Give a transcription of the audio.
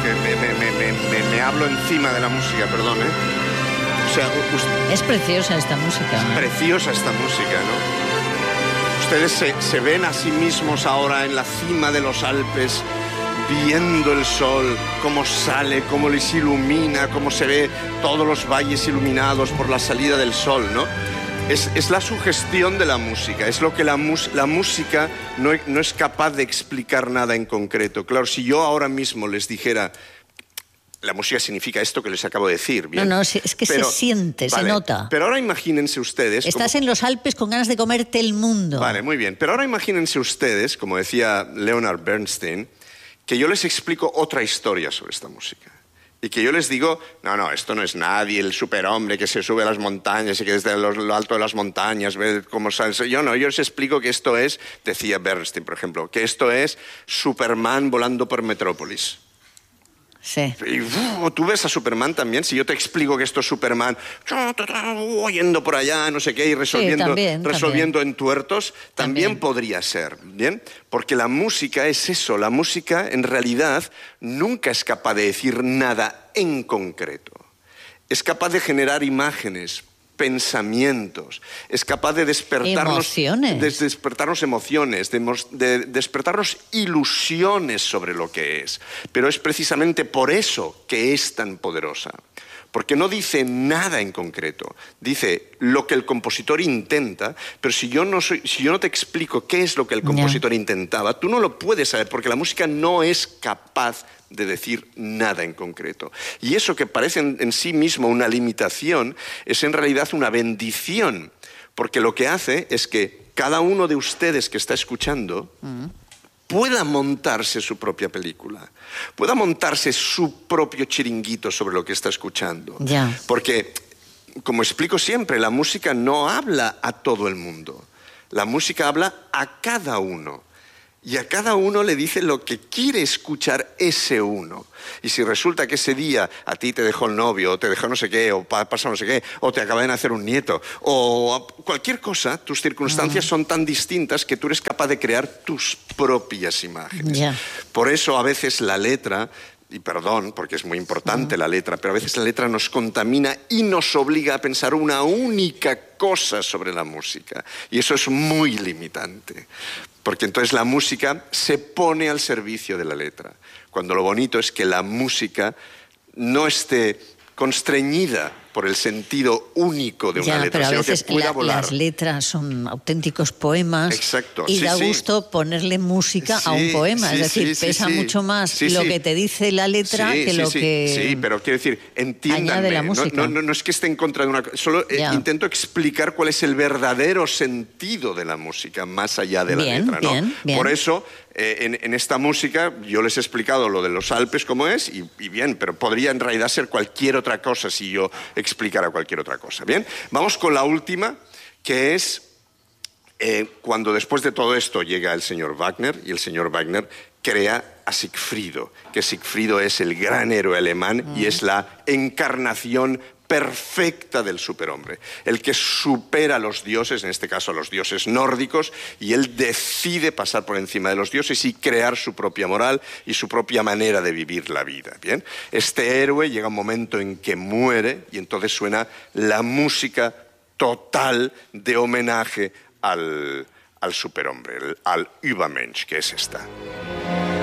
que me hablo encima de la música, perdón, ¿eh? O sea, es preciosa esta música. Es preciosa esta música, ¿no? Ustedes se ven a sí mismos ahora en la cima de los Alpes, viendo el sol, cómo sale, cómo les ilumina, cómo se ve todos los valles iluminados por la salida del sol, ¿no? Es la sugestión de la música, es lo que la música no es capaz de explicar nada en concreto. Claro, si yo ahora mismo les dijera, la música significa esto que les acabo de decir, ¿bien? No, es que se siente, vale, se nota. Pero ahora imagínense ustedes... Estás en los Alpes con ganas de comerte el mundo. Vale, muy bien. Pero ahora imagínense ustedes, como decía Leonard Bernstein, que yo les explico otra historia sobre esta música. Y que yo les digo, no, esto no es nadie, el superhombre que se sube a las montañas y que desde lo alto de las montañas ve cómo sale. Yo les explico que esto es, decía Bernstein, por ejemplo, que esto es Superman volando por Metrópolis. Sí. Y tú ves a Superman también, si yo te explico que esto es Superman yendo por allá, no sé qué, y resolviendo entuertos, también podría ser, ¿bien? Porque la música es eso, la música en realidad nunca es capaz de decir nada en concreto. Es capaz de generar imágenes, pensamientos, es capaz de despertarnos emociones, de despertarnos ilusiones sobre lo que es. Pero es precisamente por eso que es tan poderosa. Porque no dice nada en concreto, dice lo que el compositor intenta, pero si yo no te explico qué es lo que el compositor intentaba, tú no lo puedes saber, porque la música no es capaz de decir nada en concreto. Y eso que parece en sí mismo una limitación es en realidad una bendición, porque lo que hace es que cada uno de ustedes que está escuchando pueda montarse su propia película, pueda montarse su propio chiringuito sobre lo que está escuchando. Porque, como explico siempre, la música no habla a todo el mundo, la música habla a cada uno. Y a cada uno le dice lo que quiere escuchar ese uno. Y si resulta que ese día a ti te dejó el novio, o te dejó no sé qué, o pasó no sé qué, o te acaba de nacer un nieto, o cualquier cosa, tus circunstancias son tan distintas que tú eres capaz de crear tus propias imágenes. Por eso a veces la letra, y perdón, porque es muy importante la letra, pero a veces la letra nos contamina y nos obliga a pensar una única cosa sobre la música. Y eso es muy limitante. Porque entonces la música se pone al servicio de la letra. Cuando lo bonito es que la música no esté constreñida por el sentido único de una letra, pero a veces sino que pueda volar. Las letras son auténticos poemas. Exacto. Y da gusto ponerle música a un poema. Es decir, pesa mucho más lo que te dice la letra que lo que Sí, pero quiero decir, entiéndanme, la música. No es que esté en contra de una cosa, solo intento explicar cuál es el verdadero sentido de la música, más allá de la letra, ¿no? Bien. Por eso, en esta música, yo les he explicado lo de los Alpes como es, y bien, pero podría en realidad ser cualquier otra cosa si yo explicara cualquier otra cosa. Bien, vamos con la última, que es cuando después de todo esto llega el señor Wagner, y el señor Wagner crea a Sigfrido, que Sigfrido es el gran héroe alemán y es la encarnación perfecta del superhombre, el que supera a los dioses, en este caso a los dioses nórdicos, y él decide pasar por encima de los dioses y crear su propia moral y su propia manera de vivir la vida. ¿Bien? Este héroe llega un momento en que muere y entonces suena la música total de homenaje al superhombre, al Übermensch, que es esta.